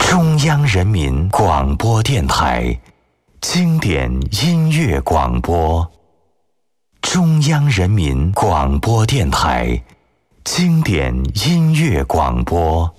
中央人民广播电台经典音乐广播。中央人民广播电台经典音乐广播。